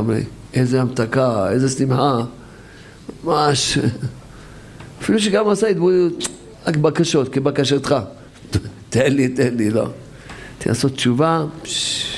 אבל איזה המתקה, איזה שמחה, ממש, אפילו שגם עשה התבודדות, רק בקשות, כבקשתך, תן לי, לא. תעשות תשובה,